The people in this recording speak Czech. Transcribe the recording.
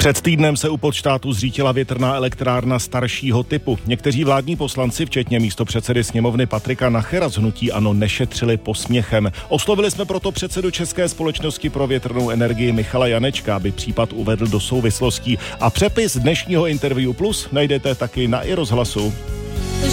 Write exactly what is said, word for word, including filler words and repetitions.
Před týdnem se u Podštátu zřítila větrná elektrárna staršího typu. Někteří vládní poslanci, včetně místopředsedy sněmovny Patrika Nachera z hnutí ANO, nešetřili posměchem. Oslovili jsme proto předsedu České společnosti pro větrnou energii Michala Janečka, aby případ uvedl do souvislostí. A přepis dnešního Interview Plus najdete taky na iRozhlasu.